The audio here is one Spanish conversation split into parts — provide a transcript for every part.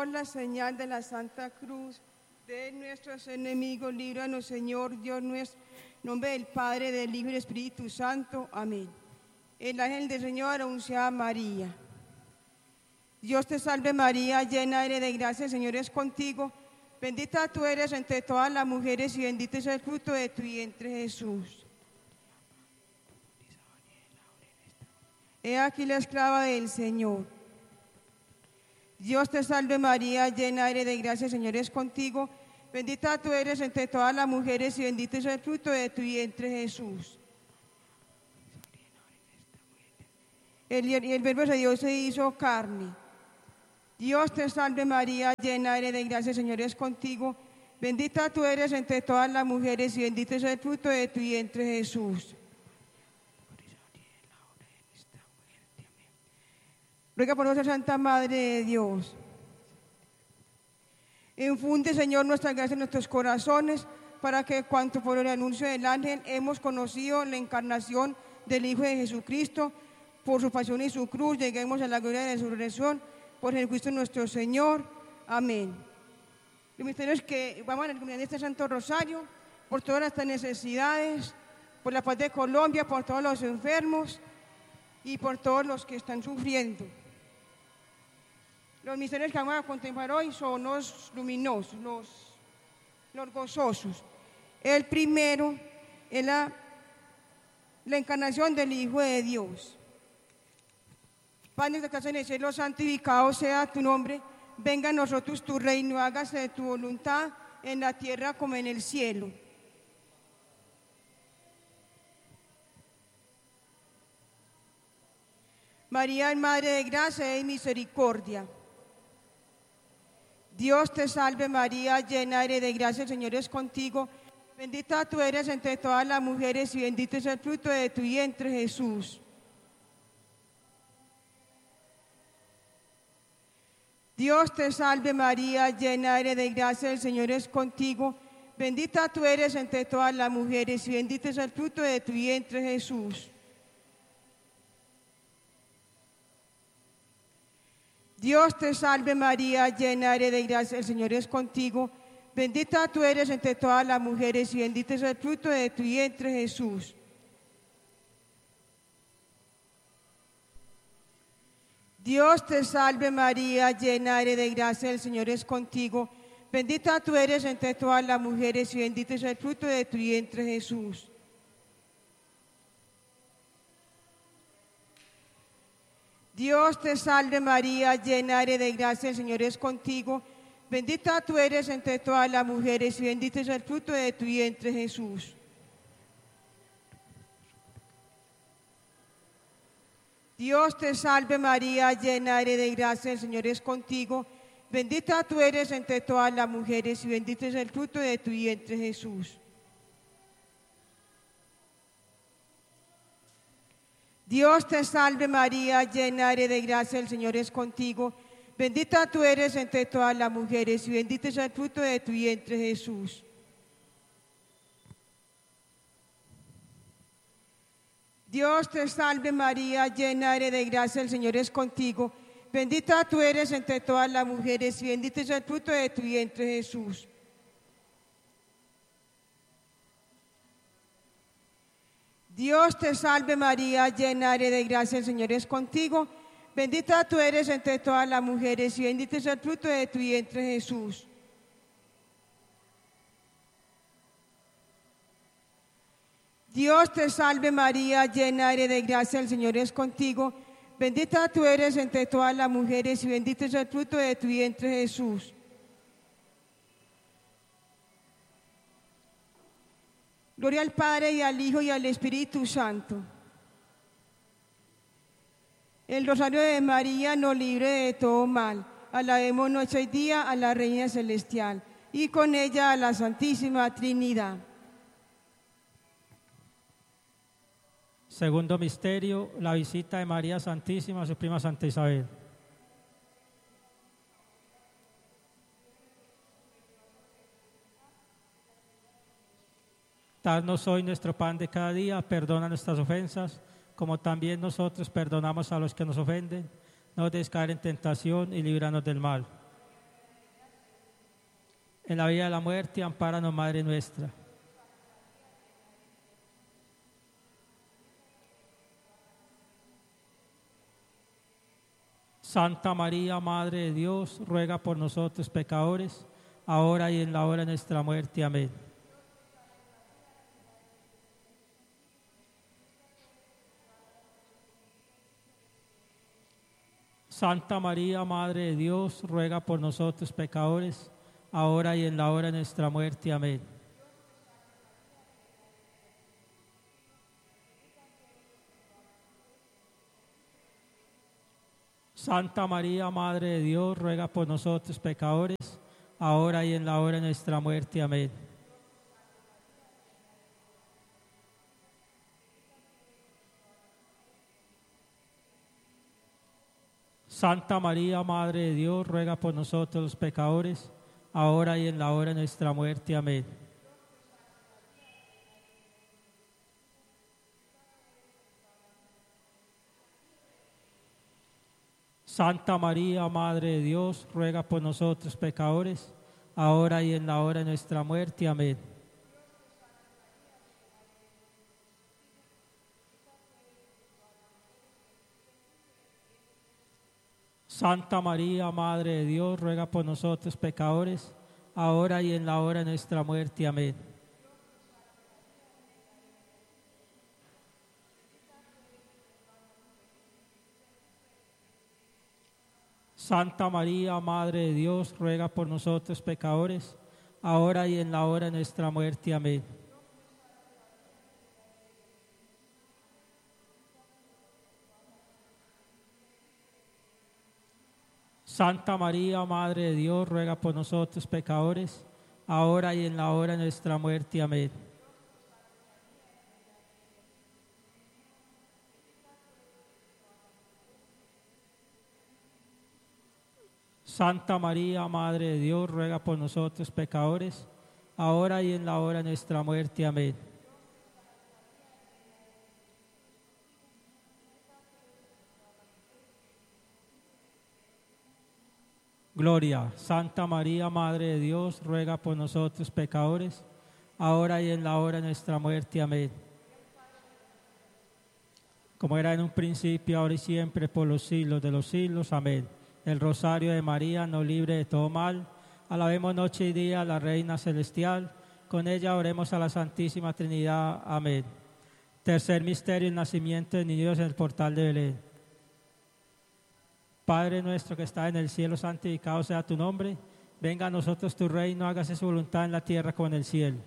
Por la señal de la Santa Cruz de nuestros enemigos, líbranos, Señor Dios nuestro, en nombre del Padre, del Hijo y del Espíritu Santo. Amén. El ángel del Señor anuncia a María. Dios te salve María, llena eres de gracia, el Señor es contigo. Bendita tú eres entre todas las mujeres y bendito es el fruto de tu vientre, Jesús. He aquí la esclava del Señor. Dios te salve María, llena eres de gracia, el Señor es contigo. Bendita tú eres entre todas las mujeres y bendito es el fruto de tu vientre, Jesús. El Verbo de Dios se hizo carne. Dios te salve María, llena eres de gracia, el Señor es contigo. Bendita tú eres entre todas las mujeres y bendito es el fruto de tu vientre, Jesús. Ruega por nosotros, Santa Madre de Dios. Infunde, Señor, nuestra gracia en nuestros corazones, para que cuanto por el anuncio del ángel hemos conocido la encarnación del Hijo de Jesucristo, por su pasión y su cruz, lleguemos a la gloria de su resurrección, por Jesucristo nuestro Señor. Amén. Los misterios que vamos a encomendar este Santo Rosario, por todas nuestras necesidades, por la paz de Colombia, por todos los enfermos y por todos los que están sufriendo. Los misterios que vamos a contemplar hoy son los luminosos, los gozosos. El primero es la encarnación del Hijo de Dios. Padre que estás en el cielo, santificado sea tu nombre. Venga a nosotros tu reino, hágase tu voluntad en la tierra como en el cielo. María es Madre de gracia y misericordia. Dios te salve María, llena eres de gracia, el Señor es contigo. Bendita tú eres entre todas las mujeres y bendito es el fruto de tu vientre, Jesús. Dios te salve María, llena eres de gracia, el Señor es contigo. Bendita tú eres entre todas las mujeres y bendito es el fruto de tu vientre, Jesús. Dios te salve María, llena eres de gracia, el Señor es contigo. Bendita tú eres entre todas las mujeres y bendito es el fruto de tu vientre, Jesús. Dios te salve María, llena eres de gracia, el Señor es contigo. Bendita tú eres entre todas las mujeres y bendito es el fruto de tu vientre, Jesús. Dios te salve María, llena eres de gracia, el Señor es contigo. Bendita tú eres entre todas las mujeres y bendito es el fruto de tu vientre, Jesús. Dios te salve María, llena eres de gracia, el Señor es contigo. Bendita tú eres entre todas las mujeres y bendito es el fruto de tu vientre, Jesús. Dios te salve María, llena eres de gracia, el Señor es contigo. Bendita tú eres entre todas las mujeres y bendito es el fruto de tu vientre, Jesús. Dios te salve María, llena eres de gracia, el Señor es contigo. Bendita tú eres entre todas las mujeres y bendito es el fruto de tu vientre, Jesús. Dios te salve María, llena eres de gracia, el Señor es contigo. Bendita tú eres entre todas las mujeres y bendito es el fruto de tu vientre, Jesús. Dios te salve María, llena eres de gracia, el Señor es contigo. Bendita tú eres entre todas las mujeres y bendito es el fruto de tu vientre, Jesús. Gloria al Padre y al Hijo y al Espíritu Santo. El rosario de María nos libre de todo mal. Alabemos noche y día a la Reina Celestial y con ella a la Santísima Trinidad. Segundo misterio, la visita de María Santísima a su prima Santa Isabel. Danos hoy nuestro pan de cada día, perdona nuestras ofensas, como también nosotros perdonamos a los que nos ofenden. No nos dejes caer en tentación y líbranos del mal. En la vida de la muerte, ampáranos, Madre nuestra. Santa María, Madre de Dios, ruega por nosotros pecadores, ahora y en la hora de nuestra muerte. Amén. Santa María, Madre de Dios, ruega por nosotros pecadores, ahora y en la hora de nuestra muerte. Amén. Santa María, Madre de Dios, ruega por nosotros pecadores, ahora y en la hora de nuestra muerte. Amén. Santa María, Madre de Dios, ruega por nosotros los pecadores, ahora y en la hora de nuestra muerte. Amén. Santa María, Madre de Dios, ruega por nosotros pecadores, ahora y en la hora de nuestra muerte. Amén. Santa María, Madre de Dios, ruega por nosotros pecadores, ahora y en la hora de nuestra muerte. Amén. Santa María, Madre de Dios, ruega por nosotros pecadores, ahora y en la hora de nuestra muerte. Amén. Santa María, Madre de Dios, ruega por nosotros pecadores, ahora y en la hora de nuestra muerte. Amén. Santa María, Madre de Dios, ruega por nosotros pecadores, ahora y en la hora de nuestra muerte. Amén. Gloria. Santa María, Madre de Dios, ruega por nosotros pecadores, ahora y en la hora de nuestra muerte. Amén. Como era en un principio, ahora y siempre, por los siglos de los siglos. Amén. El rosario de María nos libre de todo mal. Alabemos noche y día a la Reina Celestial. Con ella oremos a la Santísima Trinidad. Amén. Tercer misterio, el nacimiento de niño Dios en el portal de Belén. Padre nuestro que está en el cielo, santificado sea tu nombre. Venga a nosotros tu reino, hágase su voluntad en la tierra como en el cielo.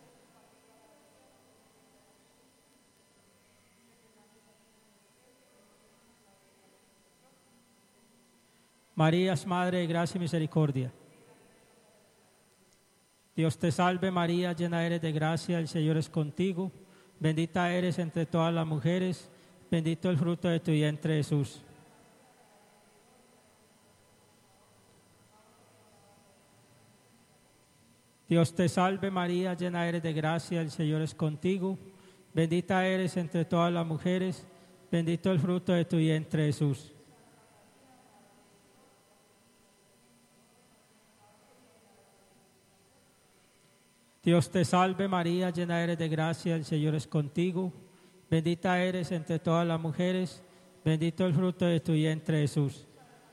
María es Madre de gracia y misericordia. Dios te salve María, llena eres de gracia, el Señor es contigo. Bendita eres entre todas las mujeres, bendito el fruto de tu vientre Jesús. Dios te salve María, llena eres de gracia, el Señor es contigo. Bendita eres entre todas las mujeres, bendito el fruto de tu vientre Jesús. Dios te salve María, llena eres de gracia, el Señor es contigo. Bendita eres entre todas las mujeres, bendito el fruto de tu vientre Jesús.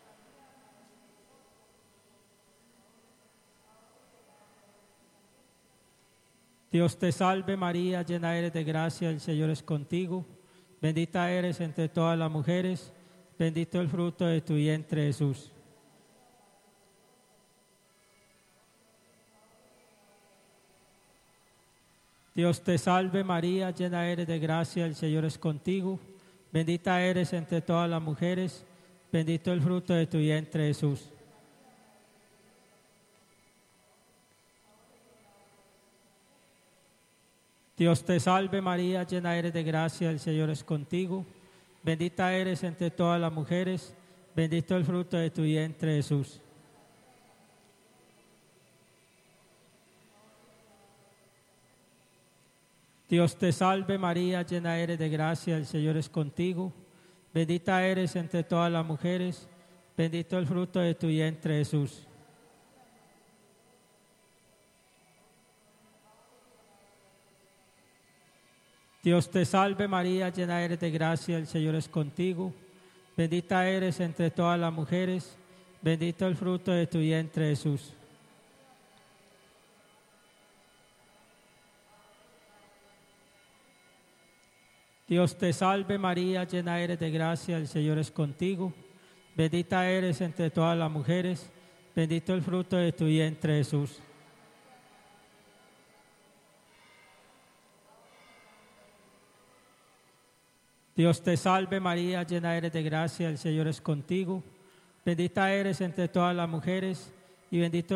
Dios te salve María, llena eres de gracia, el Señor es contigo. Bendita eres entre todas las mujeres, bendito el fruto de tu vientre Jesús. Dios te salve María, llena eres de gracia, el Señor es contigo. Bendita eres entre todas las mujeres, bendito el fruto de tu vientre Jesús. Dios te salve María, llena eres de gracia, el Señor es contigo. Bendita eres entre todas las mujeres, bendito el fruto de tu vientre Jesús. Dios te salve María, llena eres de gracia, el Señor es contigo. Bendita eres entre todas las mujeres, bendito el fruto de tu vientre Jesús. Dios te salve María, llena eres de gracia, el Señor es contigo. Bendita eres entre todas las mujeres, bendito el fruto de tu vientre Jesús. Dios te salve María, llena eres de gracia, el Señor es contigo. Bendita eres entre todas las mujeres, bendito el fruto de tu vientre Jesús. Dios te salve María, llena eres de gracia, el Señor es contigo. Bendita eres entre todas las mujeres y bendito